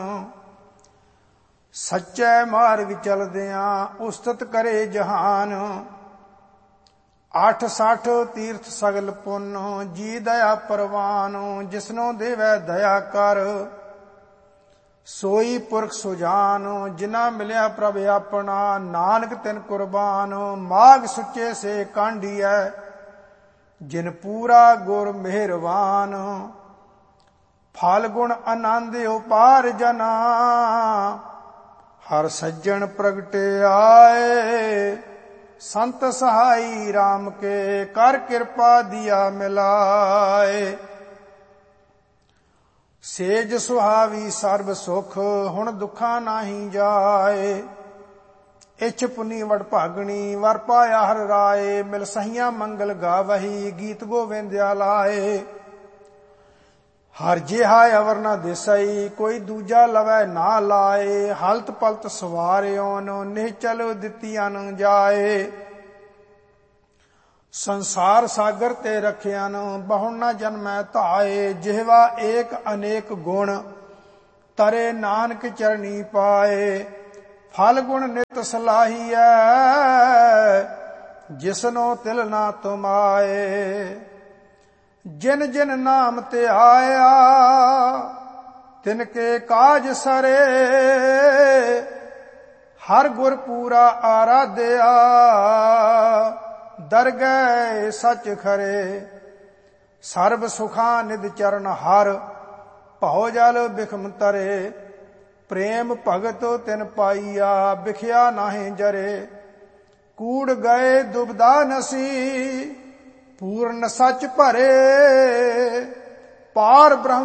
ਸੱਚੇ ਮਾਰਗ ਚਲਦਿਆਂ ਉਸਤਤ ਕਰੇ ਜਹਾਨ। 860 ਤੀਰਥ ਸਗਲ ਪੁੰਨ ਜੀ ਦਇਆ ਪਰਵਾਨ। ਜਿਸਨੋ ਦੇਵੈ ਦਇਆ ਕਰ ਸੋਈ ਪੁਰਖ ਸੁਜਾਨ। ਜਿਨਾ ਮਿਲਿਆ ਪ੍ਰਭ ਆਪਣਾ ਨਾਨਕ ਤਿਨ ਕੁਰਬਾਨ। ਮਾਗ ਸੁੱਚੇ ਸੇ ਕਾਂਢੀਐ ਜਿਨ ਪੂਰਾ ਗੁਰ ਮਿਹਰਵਾਨ। ਫਲ ਗੁਣ ਆਨੰਦ ਉਪਾਰ ਜਨਾ ਹਰ ਸੱਜਣ ਪ੍ਰਗਟੇ ਆਏ। ਸੰਤ ਸਹਾਈ ਰਾਮ ਕੇ ਕਰ ਕਿਰਪਾ ਦਿਆ ਮਿਲਾਏ। ਸੇਜ ਸੁਹਾਵੀ ਸਰਬ ਸੁਖ ਹੁਣ ਦੁਖਾਂ ਨਾਹੀ ਜਾਏ। ਇਛ ਪੁਨੀ ਵਡ ਭਾਗਣੀ ਵਰ ਪਾਇਆ ਹਰ ਰਾਏ। ਮਿਲ ਸਹੀਆਂ ਮੰਗਲ ਗਾਵਹੀ ਗੀਤ ਗੋਵਿੰਦਿਆ ਲਾਏ। ਹਰ ਜਿਹਾ ਅਵਰ ਨਾ ਦਿਸਈ ਕੋਈ ਦੂਜਾ ਲਵੈ ਨਾ ਲਾਏ। ਹਲਤ ਪਲਤ ਸਵਾਰਿਓਨ ਨਿਹਚਲ ਦਿੱਤੀਆਂ ਨ ਜਾਏ। ਸੰਸਾਰ ਸਾਗਰ ਤੇ ਰਖਿਆਨ ਬਹੁ ਨਾ ਜਨਮੈ ਧਾਏ। ਜਿਹਵਾ ਏਕ ਅਨੇਕ ਗੁਣ ਤਰੇ ਨਾਨਕ ਚਰਣੀ ਪਾਏ। ਫਲ ਗੁਣ ਨਿਤ ਸਲਾਹੀਐ ਜਿਸਨੋ ਤਿਲ ਨਾ ਤੁਮਾਏ। ਜਿਨ ਜਿਨ ਨਾਮ ਤੇ ਆਇਆ ਤਿਨ ਕੇ ਕਾਜ ਸਰੇ। ਹਰ ਗੁਰ ਪੂਰਾ ਆਰਾਧਿਆ ਦਰਗਹਿ ਸਚ ਖਰੇ। ਸਰਬ ਸੁਖਾਂ ਨਿਧ ਚਰਨ ਹਰ ਭਉ ਜਲ ਬਿਖਮ ਤਰੇ। ਪ੍ਰੇਮ ਭਗਤ ਤਿਨ ਪਾਈਆ ਬਿਖਿਆ ਨਾਹੀਂ ਜਰੇ। ਕੂੜ ਗਏ ਦੁਬਦਾ ਨਸੀ ਪੂਰਨ ਸੱਚ ਭਰੇ। ਪਾਰ ਬ੍ਰਹਮ